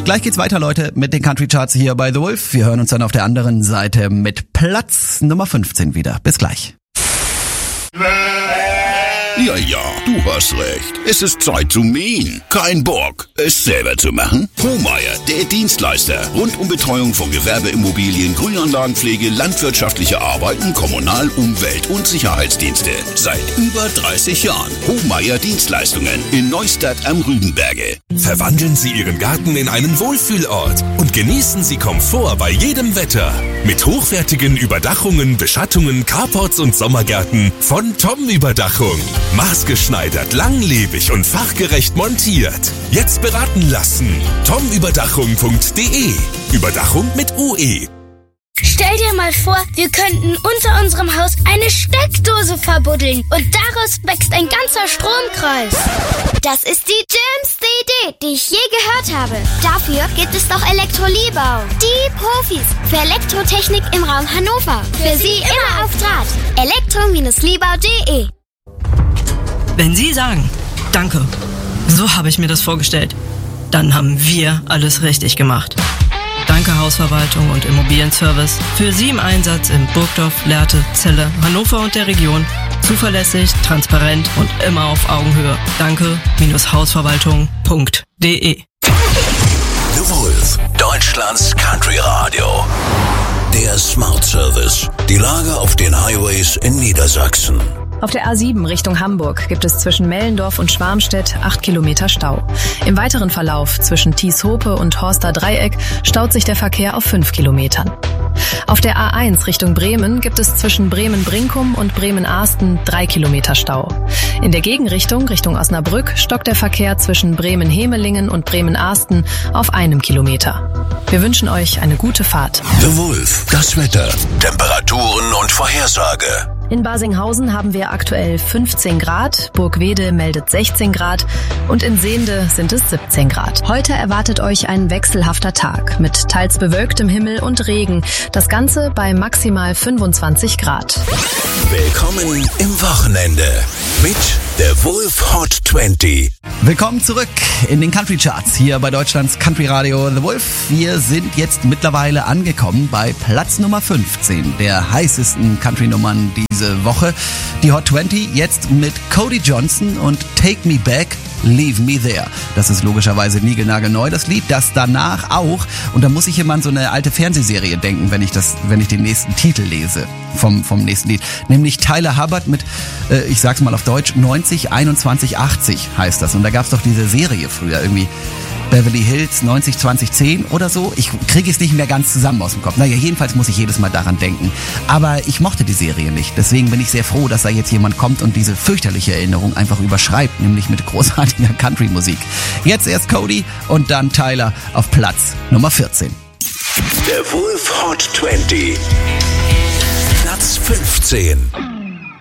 Gleich geht's weiter, Leute, mit den Country Charts hier bei The Wolf. Wir hören uns dann auf der anderen Seite mit Platz Nummer 15 wieder. Bis gleich. Ja, du hast recht. Es ist Zeit zu mähen. Kein Bock, es selber zu machen? Hohmeier, der Dienstleister. Rund um Betreuung von Gewerbeimmobilien, Grünanlagenpflege, landwirtschaftliche Arbeiten, Kommunal-, Umwelt- und Sicherheitsdienste. Seit über 30 Jahren. Hohmeier Dienstleistungen in Neustadt am Rübenberge. Verwandeln Sie Ihren Garten in einen Wohlfühlort und genießen Sie Komfort bei jedem Wetter. Mit hochwertigen Überdachungen, Beschattungen, Carports und Sommergärten von Tom Überdachung. Maßgeschneidert, langlebig und fachgerecht montiert. Jetzt beraten lassen. tomüberdachung.de. Überdachung mit UE. Stell dir mal vor, wir könnten unter unserem Haus eine Steckdose verbuddeln und daraus wächst ein ganzer Stromkreis. Das ist die dümmste Idee, die ich je gehört habe. Dafür gibt es doch Elektrolibau. Die Profis für Elektrotechnik im Raum Hannover. Für Sie immer auf Draht. elektro-libau.de. Wenn Sie sagen, danke, so habe ich mir das vorgestellt, dann haben wir alles richtig gemacht. Danke Hausverwaltung und Immobilienservice. Für Sie im Einsatz in Burgdorf, Lehrte, Celle, Hannover und der Region. Zuverlässig, transparent und immer auf Augenhöhe. Danke-hausverwaltung.de. The Wolf, Deutschlands Country Radio. Der Smart Service. Die Lage auf den Highways in Niedersachsen. Auf der A7 Richtung Hamburg gibt es zwischen Mellendorf und Schwarmstedt 8 Kilometer Stau. Im weiteren Verlauf zwischen Thieshope und Horster Dreieck staut sich der Verkehr auf 5 Kilometern. Auf der A1 Richtung Bremen gibt es zwischen Bremen-Brinkum und Bremen-Ahsten 3 Kilometer Stau. In der Gegenrichtung, Richtung Osnabrück, stockt der Verkehr zwischen Bremen-Hemelingen und Bremen-Ahsten auf 1 Kilometer. Wir wünschen euch eine gute Fahrt. The Wolf, das Wetter, Temperaturen und Vorhersage. In Basinghausen haben wir aktuell 15 Grad, Burgwede meldet 16 Grad und in Sehnde sind es 17 Grad. Heute erwartet euch ein wechselhafter Tag mit teils bewölktem Himmel und Regen. Das Ganze bei maximal 25 Grad. Willkommen im Wochenende mit The Wolf Hot 20. Willkommen zurück in den Country Charts hier bei Deutschlands Country Radio The Wolf. Wir sind jetzt mittlerweile angekommen bei Platz Nummer 15 der heißesten Country-Nummern diese Woche. Die Hot 20 jetzt mit Cody Johnson und Take Me Back, Leave Me There. Das ist logischerweise niegelnagelneu, das Lied, das danach auch. Und da muss ich immer an so eine alte Fernsehserie denken, wenn ich den nächsten Titel lese vom nächsten Lied. Nämlich Tyler Hubbard mit, ich sag's mal auf Deutsch, 90 21 80 heißt das. Und da gab's doch diese Serie früher irgendwie. Beverly Hills 90 20 10 oder so. Ich kriege es nicht mehr ganz zusammen aus dem Kopf. Naja, jedenfalls muss ich jedes Mal daran denken. Aber ich mochte die Serie nicht. Deswegen bin ich sehr froh, dass da jetzt jemand kommt und diese fürchterliche Erinnerung einfach überschreibt, nämlich mit großartiger Country-Musik. Jetzt erst Cody und dann Tyler auf Platz Nummer 14. Der Wolf Hot 20. Platz 15.